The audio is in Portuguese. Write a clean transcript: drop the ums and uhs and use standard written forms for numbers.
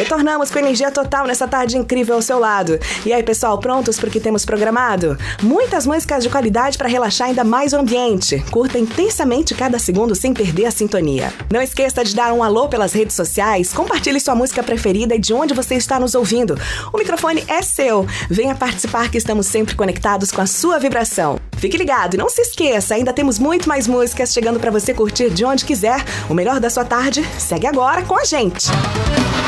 Retornamos com energia total nessa tarde incrível ao seu lado. E aí, pessoal, prontos pro que temos programado? Muitas músicas de qualidade para relaxar ainda mais o ambiente. Curta intensamente cada segundo sem perder a sintonia. Não esqueça de dar um alô pelas redes sociais, compartilhe sua música preferida e de onde você está nos ouvindo. O microfone é seu. Venha participar que estamos sempre conectados com a sua vibração. Fique ligado e não se esqueça, ainda temos muito mais músicas chegando para você curtir de onde quiser. O melhor da sua tarde segue agora com a gente.